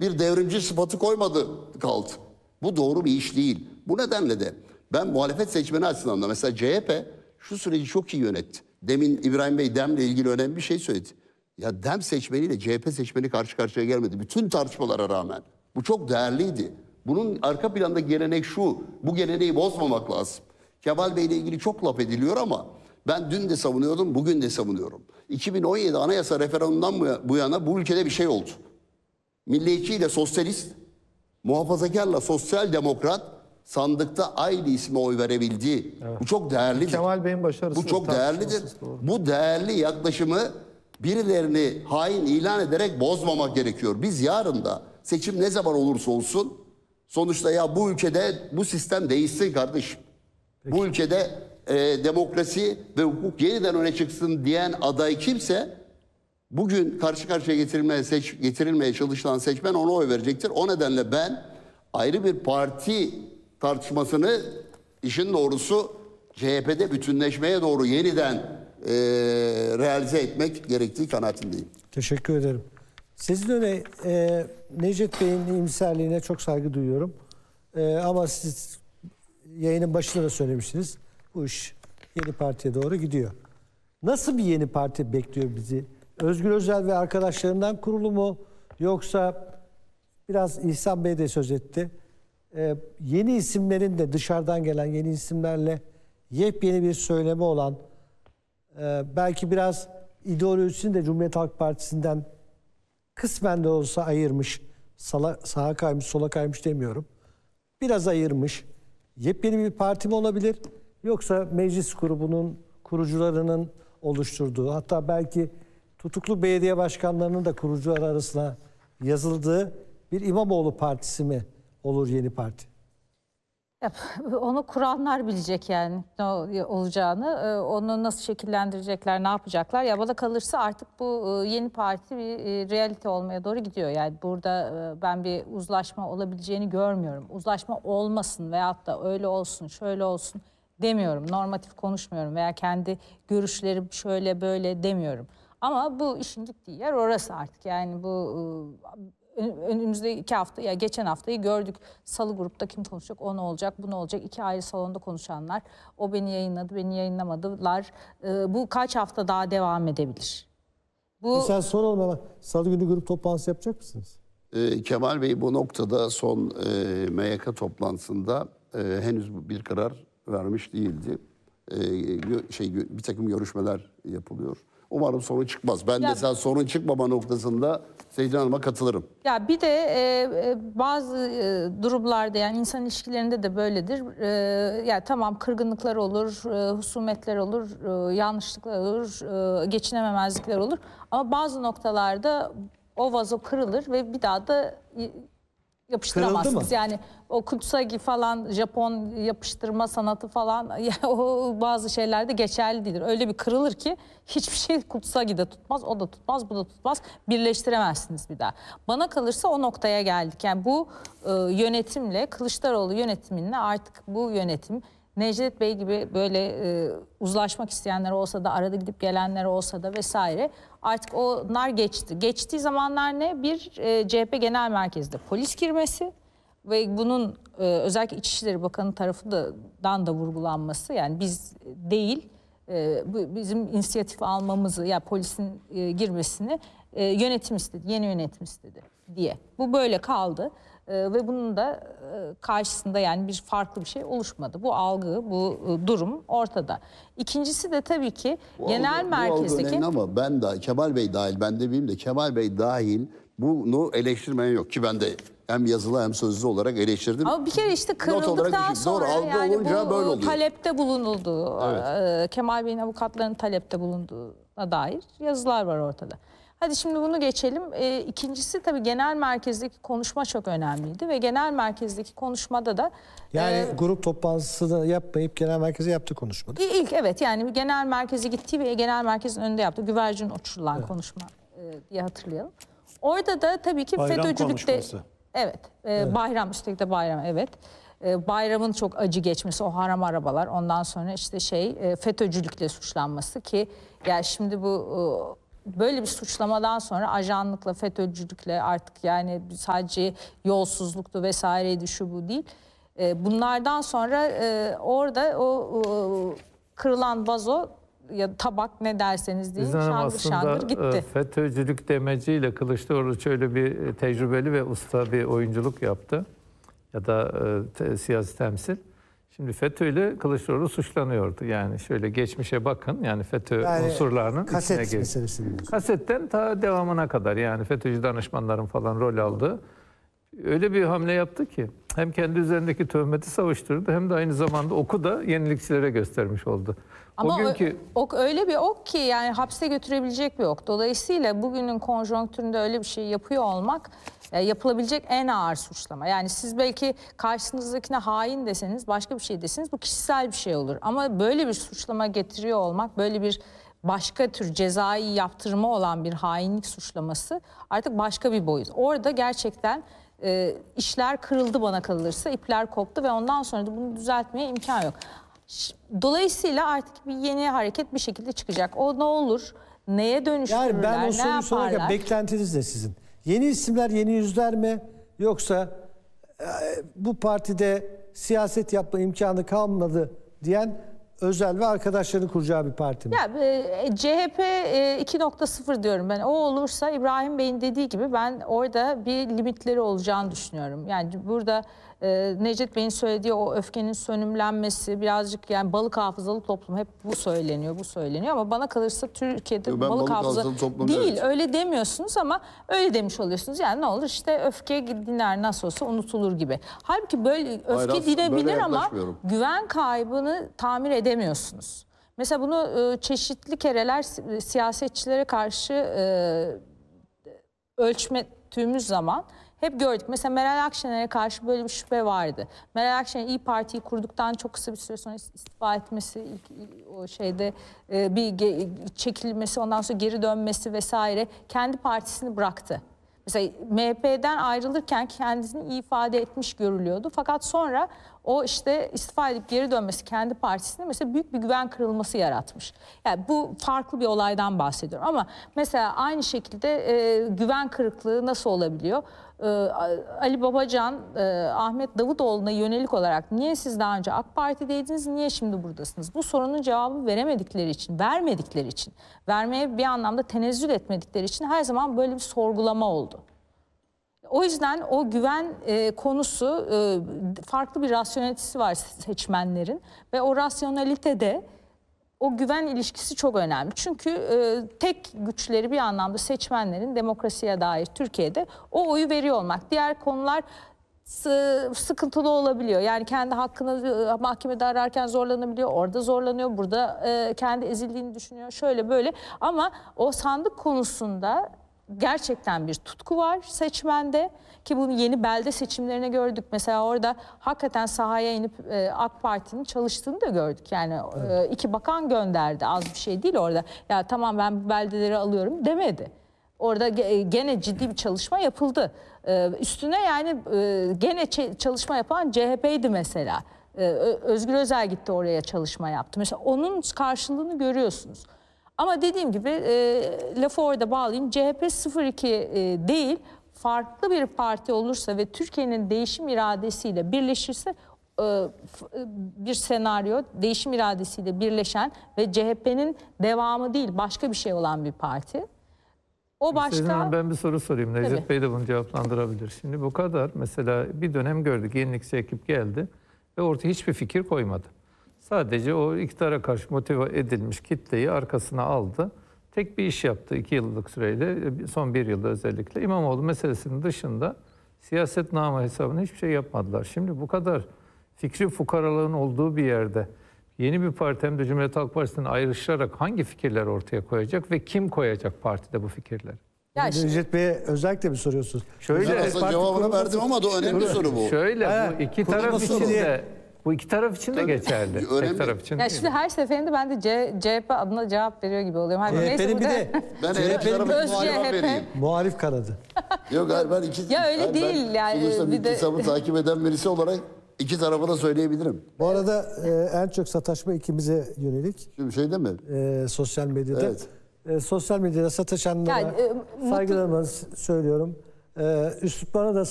bir devrimci sıfatı koymadı kaldı. Bu doğru bir iş değil. Bu nedenle de ben muhalefet seçmeni açısından da mesela CHP şu süreci çok iyi yönetti. Demin İbrahim Bey DEM'le ilgili önemli bir şey söyledi. Ya DEM seçmeniyle CHP seçmeni karşı karşıya gelmedi. Bütün tartışmalara rağmen. Bu çok değerliydi. Bunun arka planda gelenek şu. Bu geleneği bozmamak lazım. Kemal Bey ile ilgili çok laf ediliyor ama ben dün de savunuyordum, bugün de savunuyorum. 2017 anayasa referandumundan bu yana bu ülkede bir şey oldu. Milliyetçi ile sosyalist, muhafazakarla sosyal demokrat sandıkta aynı isme oy verebildi. Evet. Bu çok değerlidir. Kemal Bey'in başarısı. Bu çok değerlidir. Bu değerli yaklaşımı birilerini hain ilan ederek bozmamak gerekiyor. Biz yarın da seçim ne zaman olursa olsun sonuçta ya bu ülkede bu sistem değişsin kardeşim. Peki. Bu ülkede demokrasi ve hukuk yeniden öne çıksın diyen aday kimse bugün karşı karşıya getirilmeye çalışılan seçmen ona oy verecektir. O nedenle ben ayrı bir parti tartışmasını işin doğrusu CHP'de bütünleşmeye doğru yeniden realize etmek gerektiği kanaatindeyim. Teşekkür ederim. Sizin öyle Necdet Bey'in iyimserliğine çok saygı duyuyorum. Ama siz yayının başında da söylemiştiniz. Bu iş yeni partiye doğru gidiyor. Nasıl bir yeni parti bekliyor bizi? Özgür Özel ve arkadaşlarından kurulu mu? Yoksa biraz İhsan Bey de söz etti. Yeni isimlerin de dışarıdan gelen yeni isimlerle yepyeni bir söylemi olan belki biraz ideolojisini de Cumhuriyet Halk Partisi'nden kısmen de olsa ayırmış. Sağa kaymış, sola kaymış demiyorum. Biraz ayırmış. Yepyeni bir parti mi olabilir? Yoksa meclis grubunun kurucularının oluşturduğu, hatta belki tutuklu belediye başkanlarının da kurucular arasına yazıldığı bir İmamoğlu Partisi mi olur yeni parti? Onu kuranlar bilecek yani ne olacağını, onu nasıl şekillendirecekler, ne yapacaklar. Ya bana kalırsa artık bu yeni parti bir realite olmaya doğru gidiyor. Yani burada ben bir uzlaşma olabileceğini görmüyorum. Uzlaşma olmasın veyahut da öyle olsun, şöyle olsun demiyorum. Normatif konuşmuyorum veya kendi görüşlerim şöyle böyle demiyorum. Ama bu işin gittiği yer orası artık. Yani bu önümüzde 2 hafta, ya geçen haftayı gördük. Salı grupta kim konuşacak, o ne olacak, bu ne olacak? 2 ayrı salonda konuşanlar. O beni yayınladı, beni yayınlamadılar. Bu kaç hafta daha devam edebilir? Mesela soralım ama Salı günü grup toplantısı yapacak mısınız? Kemal Bey bu noktada son MYK toplantısında henüz bir karar vermiş değildi. Bir takım görüşmeler yapılıyor. Umarım sorun çıkmaz. Ben mesela sorun çıkmama noktasında Seycan Hanım'a katılırım. Ya bir de bazı durumlarda yani insan ilişkilerinde de böyledir. Yani tamam kırgınlıklar olur, husumetler olur, yanlışlıklar olur, geçinememezlikler olur. Ama bazı noktalarda o vazo kırılır ve bir daha da yapıştıramazsınız. Yani o kutsagi falan, Japon yapıştırma sanatı falan ya o bazı şeylerde geçerli değildir. Öyle bir kırılır ki hiçbir şey kutsagi de tutmaz, o da tutmaz, bu da tutmaz. Birleştiremezsiniz bir daha. Bana kalırsa o noktaya geldik. Yani bu yönetimle, Kılıçdaroğlu yönetiminde artık bu yönetim Necdet Bey gibi böyle uzlaşmak isteyenler olsa da, arada gidip gelenler olsa da vesaire artık onlar geçti. Geçtiği zamanlar ne? Bir CHP Genel Merkezi'nde polis girmesi ve bunun özellikle İçişleri Bakanı tarafından da vurgulanması, yani biz değil bizim inisiyatif almamızı, ya polisin girmesini yönetim istedi, yeni yönetim istedi diye. Bu böyle kaldı. Ve bunun da karşısında yani bir farklı bir şey oluşmadı. Bu algı, bu durum ortada. İkincisi de tabii ki genel merkezdeki... Bu algı ama ben de Kemal Bey dahil, ben de bileyim de Kemal Bey dahil bunu eleştirmeyen yok ki ben de hem yazılı hem sözlü olarak eleştirdim. Ama bir kere işte kırıldıktan sonra yani bu böyle oluyor. Talepte bulunulduğu, evet. Kemal Bey'in avukatlarının talepte bulunduğuna dair yazılar var ortada. Hadi şimdi bunu geçelim. İkincisi tabii genel merkezdeki konuşma çok önemliydi ve genel merkezdeki konuşmada da... Yani grup toplantısını yapmayıp genel merkeze yaptı konuşmada. İlk evet yani genel merkeze gittiği ve genel merkezin önünde yaptı. Güvercin uçurulan konuşma diye hatırlayalım. Orada da tabii ki bayram FETÖ'cülükte... Evet, bayram, üstelik de bayram, evet. Bayramın çok acı geçmesi, o haram arabalar, ondan sonra işte FETÖ'cülükle suçlanması ki yani şimdi bu böyle bir suçlamadan sonra ajanlıkla, FETÖ'cülükle artık yani sadece yolsuzluktu vesaireydi şu bu değil. Bunlardan sonra orada o kırılan vazo ya tabak ne derseniz deyin şangır şangır gitti. FETÖ'cülük demeciyle Kılıçdaroğlu şöyle bir tecrübeli ve usta bir oyunculuk yaptı. Ya da siyasi temsil. Şimdi FETÖ ile Kılıçdaroğlu suçlanıyordu. Yani şöyle geçmişe bakın. Yani FETÖ unsurlarının kaset içine meselesi. Kasetten ta devamına kadar yani FETÖ'cü danışmanların falan rol aldığı öyle bir hamle yaptı ki hem kendi üzerindeki töhmeti savuşturdu hem de aynı zamanda oku da yenilikçilere göstermiş oldu. Ama o günkü ok öyle bir ok ki yani hapse götürebilecek bir ok. Dolayısıyla bugünün konjonktüründe öyle bir şey yapıyor olmak yapılabilecek en ağır suçlama. Yani siz belki karşınızdakine hain deseniz, başka bir şey deseniz bu kişisel bir şey olur. Ama böyle bir suçlama getiriyor olmak, böyle bir başka tür cezai yaptırma olan bir hainlik suçlaması artık başka bir boyut. Orada gerçekten işler kırıldı bana kalırsa, ipler koptu ve ondan sonra da bunu düzeltmeye imkan yok. Dolayısıyla artık bir yeni hareket bir şekilde çıkacak. O ne olur, neye dönüştürürler, Yani ben o ne soruyu sorarken yaparlar? beklentiniz ne sizin? Yeni isimler, yeni yüzler mi? Yoksa bu partide siyaset yapma imkanı kalmadı diyen Özel ve arkadaşlarının kuracağı bir parti mi? Ya CHP 2.0 diyorum ben. O olursa İbrahim Bey'in dediği gibi ben orada bir limitleri olacağını düşünüyorum. Yani burada Necdet Bey'in söylediği o öfkenin sönümlenmesi birazcık yani balık hafızalı toplum hep bu söyleniyor ama bana kalırsa Türkiye'de Ben balık hafızalı toplum değil, evet. öyle demiyorsunuz ama öyle demiş oluyorsunuz. Yani ne olur işte öfke diner nasıl olsa unutulur gibi. Halbuki böyle öfke Hayır, dinebilir böyle ama yaklaşmıyorum. güven kaybını tamir edemiyorsunuz. Mesela bunu çeşitli kereler siyasetçilere karşı ölçmettiğimiz zaman hep gördük. Mesela Meral Akşener'e karşı böyle bir şüphe vardı. Meral Akşener İYİ Parti'yi kurduktan çok kısa bir süre sonra istifa etmesi, ilk o şeyde bir çekilmesi, ondan sonra geri dönmesi vesaire kendi partisini bıraktı. Mesela MHP'den ayrılırken kendisini iyi ifade etmiş görülüyordu. Fakat sonra o işte istifa edip geri dönmesi kendi partisinde mesela büyük bir güven kırılması yaratmış. Yani bu farklı bir olaydan bahsediyorum. Ama mesela aynı şekilde güven kırıklığı nasıl olabiliyor? Ali Babacan, Ahmet Davutoğlu'na yönelik olarak niye siz daha önce AK Parti'deydiniz, niye şimdi buradasınız? Bu sorunun cevabı veremedikleri için, vermeye bir anlamda tenezzül etmedikleri için her zaman böyle bir sorgulama oldu. O yüzden o güven konusu farklı bir rasyonelitesi var seçmenlerin ve o rasyonalitede o güven ilişkisi çok önemli. Çünkü tek güçleri bir anlamda seçmenlerin demokrasiye dair Türkiye'de o oyu veriyor olmak. Diğer konular sıkıntılı olabiliyor. Yani kendi hakkını mahkemede ararken zorlanabiliyor, orada zorlanıyor, burada kendi ezildiğini düşünüyor, şöyle böyle. Ama o sandık konusunda gerçekten bir tutku var seçmende ki bunu yeni belde seçimlerine gördük. Mesela orada hakikaten sahaya inip AK Parti'nin çalıştığını da gördük. Yani evet. 2 bakan gönderdi, az bir şey değil orada. Ya tamam ben bu beldeleri alıyorum demedi. Orada gene ciddi bir çalışma yapıldı. Üstüne yani gene çalışma yapan CHP'ydi mesela. Özgür Özel gitti oraya çalışma yaptı. Mesela onun karşılığını görüyorsunuz. Ama dediğim gibi lafı orada bağlayayım. CHP 02 değil, farklı bir parti olursa ve Türkiye'nin değişim iradesiyle birleşirse bir senaryo, değişim iradesiyle birleşen ve CHP'nin devamı değil başka bir şey olan bir parti. O başka... Ben bir soru sorayım. Necdet Tabii. Bey de bunu cevaplandırabilir. Şimdi bu kadar mesela bir dönem gördük. Yenilikçi ekip geldi ve ortaya hiçbir fikir koymadı. Sadece o iktidara karşı motive edilmiş kitleyi arkasına aldı. Tek bir iş yaptı 2 yıllık süreyle, son 1 yılda özellikle. İmamoğlu meselesinin dışında siyaset namı hesabına hiçbir şey yapmadılar. Şimdi bu kadar fikri fukaralığın olduğu bir yerde yeni bir parti hem de Cumhuriyet Halk Partisi'nden ayrışarak hangi fikirler ortaya koyacak ve kim koyacak partide bu fikirleri? Necdet Bey'e özellikle mi soruyorsunuz? Şöyle Aslında cevabını verdim ama da önemli soru bu. Şöyle bu iki taraf için de bu iki taraf için de geçerli. Tek taraf için Ya değil. şimdi her seferinde ben de CHP adına cevap veriyor gibi oluyorum. Hani neyse CHP'nin bir burada- de Ben CHP'nin her Öz tarafı CHP. vereyim. muhalif kanadı. Yok hayır ben iki... Ya öyle hayır, değil ben yani, sonuçta bir de- iktisamı takip eden birisi olarak iki tarafı da söyleyebilirim. Bu arada en çok sataşma ikimize yönelik Şimdi şey değil mi? sosyal medyada. Evet. sosyal medyada sataşanlara Yani, saygılarımı söylüyorum. Üsluplarına da